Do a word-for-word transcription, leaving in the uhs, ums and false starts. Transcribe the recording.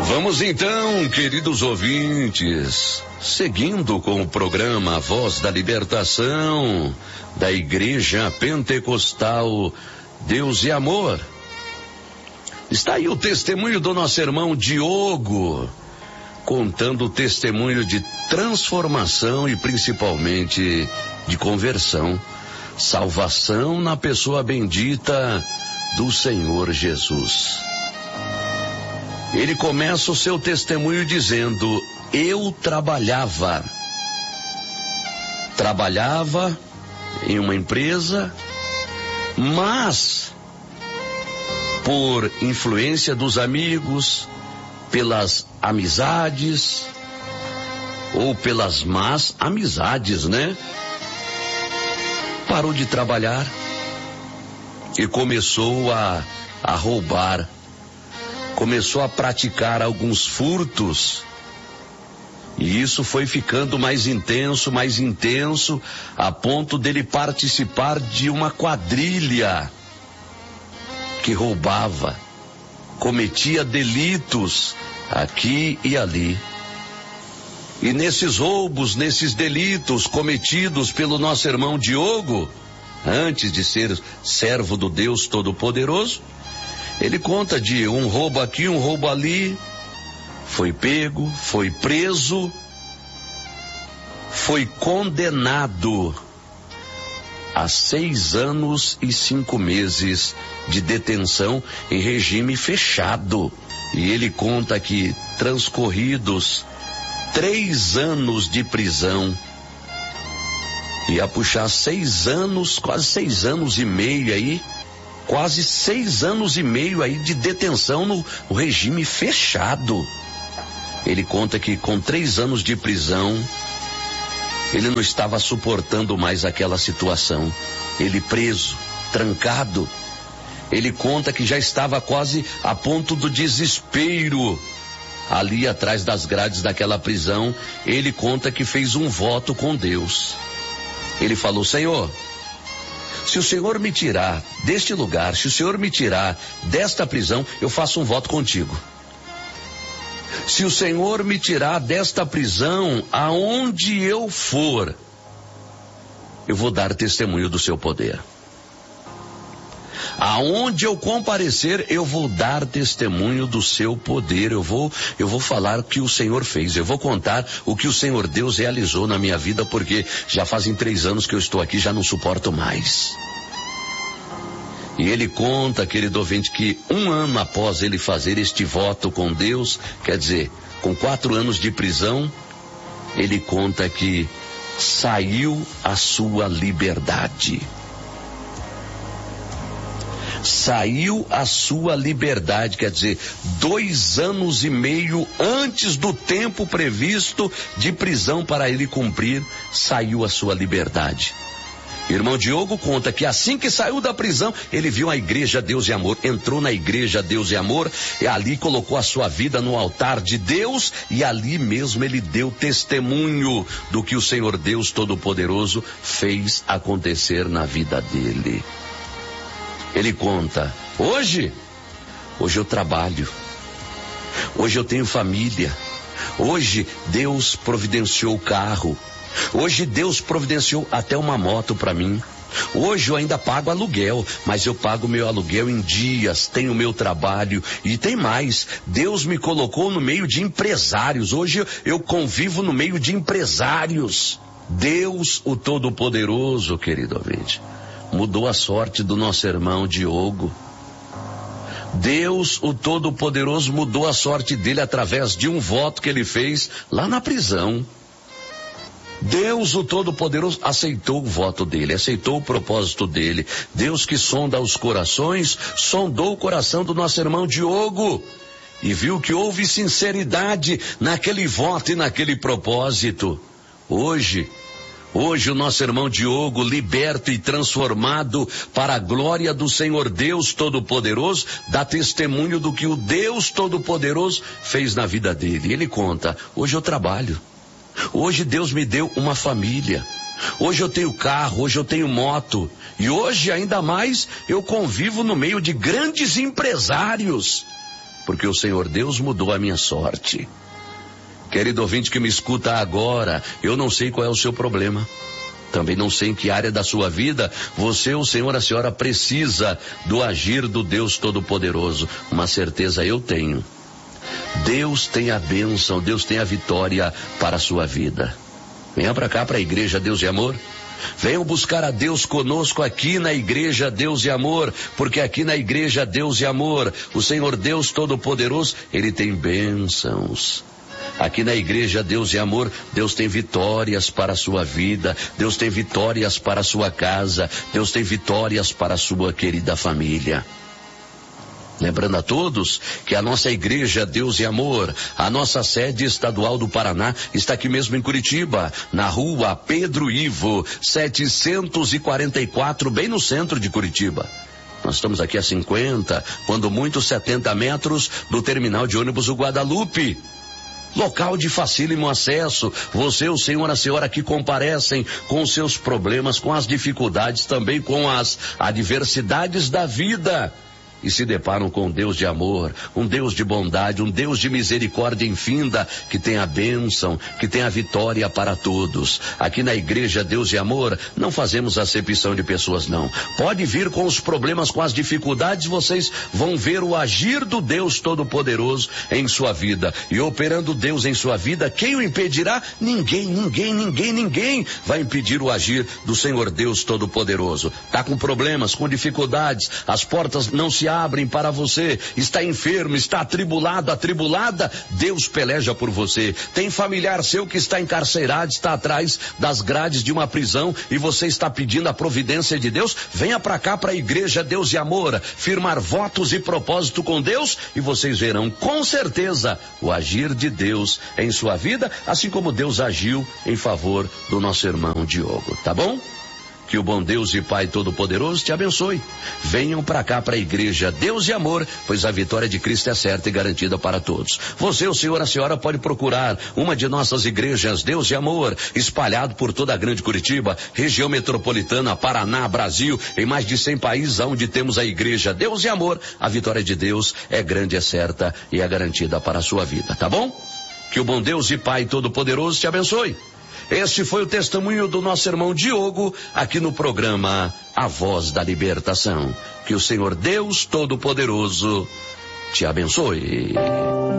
Vamos então, queridos ouvintes, seguindo com o programa A Voz da Libertação da Igreja Pentecostal Deus e Amor. Está aí o testemunho do nosso irmão Diogo, contando o testemunho de transformação e principalmente de conversão, salvação na pessoa bendita do Senhor Jesus. Ele começa o seu testemunho dizendo: eu trabalhava, trabalhava em uma empresa, mas por influência dos amigos, pelas amizades, ou pelas más amizades, né? Parou de trabalhar e começou a, a roubar. Começou a praticar alguns furtos, e isso foi ficando mais intenso, mais intenso, a ponto dele participar de uma quadrilha que roubava, cometia delitos aqui e ali. E nesses roubos, nesses delitos cometidos pelo nosso irmão Diogo, antes de ser servo do Deus Todo-Poderoso, ele conta de um roubo aqui, um roubo ali, foi pego, foi preso, foi condenado a seis anos e cinco meses de detenção em regime fechado. E ele conta que, transcorridos três anos de prisão, ia puxar seis anos, quase seis anos e meio aí, quase seis anos e meio aí de detenção no, no regime fechado. Ele conta que com três anos de prisão, ele não estava suportando mais aquela situação. Ele preso, trancado. Ele conta que já estava quase a ponto do desespero. Ali atrás das grades daquela prisão, ele conta que fez um voto com Deus. Ele falou: Senhor, se o Senhor me tirar deste lugar, se o Senhor me tirar desta prisão, eu faço um voto contigo. Se o Senhor me tirar desta prisão, aonde eu for, eu vou dar testemunho do seu poder. Aonde eu comparecer, eu vou dar testemunho do seu poder. Eu vou, eu vou falar o que o Senhor fez. Eu vou contar o que o Senhor Deus realizou na minha vida, porque já fazem três anos que eu estou aqui, já não suporto mais. E ele conta, querido ouvinte, que um ano após ele fazer este voto com Deus, quer dizer, com quatro anos de prisão, ele conta que saiu a sua liberdade. Saiu a sua liberdade, quer dizer, dois anos e meio antes do tempo previsto de prisão para ele cumprir, saiu a sua liberdade. Irmão Diogo conta que assim que saiu da prisão, ele viu a igreja Deus e Amor, entrou na igreja Deus e Amor, e ali colocou a sua vida no altar de Deus, e ali mesmo ele deu testemunho do que o Senhor Deus Todo-Poderoso fez acontecer na vida dele. Ele conta: hoje, hoje eu trabalho, hoje eu tenho família, hoje Deus providenciou o carro, hoje Deus providenciou até uma moto para mim. Hoje eu ainda pago aluguel, mas eu pago meu aluguel em dias, tenho meu trabalho e tem mais. Deus me colocou no meio de empresários. Hoje eu, eu convivo no meio de empresários. Deus, o Todo-Poderoso, querido ouvinte, mudou a sorte do nosso irmão Diogo. Deus, o Todo-Poderoso, mudou a sorte dele através de um voto que ele fez lá na prisão. Deus, o Todo-Poderoso, aceitou o voto dele, aceitou o propósito dele. Deus, que sonda os corações, sondou o coração do nosso irmão Diogo e viu que houve sinceridade naquele voto e naquele propósito. Hoje, Hoje o nosso irmão Diogo, liberto e transformado para a glória do Senhor Deus Todo-Poderoso, dá testemunho do que o Deus Todo-Poderoso fez na vida dele. Ele conta: hoje eu trabalho, hoje Deus me deu uma família, hoje eu tenho carro, hoje eu tenho moto, e hoje ainda mais eu convivo no meio de grandes empresários, porque o Senhor Deus mudou a minha sorte. Querido ouvinte que me escuta agora, eu não sei qual é o seu problema. Também não sei em que área da sua vida você, o senhor, a senhora precisa do agir do Deus Todo-Poderoso. Uma certeza eu tenho. Deus tem a bênção, Deus tem a vitória para a sua vida. Venha para cá, para a Igreja Deus e Amor. Venham buscar a Deus conosco aqui na Igreja Deus e Amor, porque aqui na Igreja Deus e Amor, o Senhor Deus Todo-Poderoso, Ele tem bênçãos. Aqui na Igreja Deus e Amor, Deus tem vitórias para a sua vida, Deus tem vitórias para a sua casa, Deus tem vitórias para a sua querida família. Lembrando a todos que a nossa Igreja Deus e Amor, a nossa sede estadual do Paraná, está aqui mesmo em Curitiba, na rua Pedro Ivo, setecentos e quarenta e quatro, bem no centro de Curitiba. Nós estamos aqui a cinquenta, quando muito setenta metros do terminal de ônibus o Guadalupe. Local de facílimo acesso. Você, o senhor, a senhora que comparecem com os seus problemas, com as dificuldades, também com as adversidades da vida. E se deparam com um Deus de amor, um Deus de bondade, um Deus de misericórdia infinda, que tem a bênção, que tem a vitória para todos. Aqui na Igreja Deus e Amor, não fazemos acepção de pessoas, não. Pode vir com os problemas, com as dificuldades, vocês vão ver o agir do Deus Todo-Poderoso em sua vida. E operando Deus em sua vida, quem o impedirá? Ninguém, ninguém, ninguém, ninguém vai impedir o agir do Senhor Deus Todo-Poderoso. Tá com problemas, com dificuldades, as portas não se abrem para você, está enfermo, está atribulado, atribulada, Deus peleja por você. Tem familiar seu que está encarcerado, está atrás das grades de uma prisão e você está pedindo a providência de Deus. Venha para cá, para a Igreja Deus e Amor, firmar votos e propósito com Deus e vocês verão com certeza o agir de Deus em sua vida, assim como Deus agiu em favor do nosso irmão Diogo, tá bom? Que o bom Deus e Pai Todo-Poderoso te abençoe. Venham para cá, para a Igreja Deus e Amor, pois a vitória de Cristo é certa e garantida para todos. Você, o senhor, a senhora, pode procurar uma de nossas igrejas Deus e Amor, espalhado por toda a grande Curitiba, região metropolitana, Paraná, Brasil, em mais de cem países onde temos a Igreja Deus e Amor. A vitória de Deus é grande, é certa e é garantida para a sua vida, tá bom? Que o bom Deus e Pai Todo-Poderoso te abençoe. Este foi o testemunho do nosso irmão Diogo, aqui no programa A Voz da Libertação. Que o Senhor Deus Todo-Poderoso te abençoe.